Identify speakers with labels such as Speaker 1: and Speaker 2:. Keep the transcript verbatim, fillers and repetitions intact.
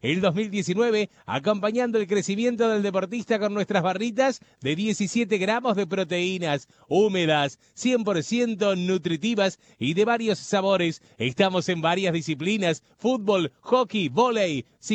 Speaker 1: el dos mil diecinueve, acompañando el crecimiento del deportista con nuestras barritas de diecisiete gramos de proteínas, húmedas, cien por ciento nutritivas y de varios sabores. Estamos en varias disciplinas: fútbol, hockey, vóley,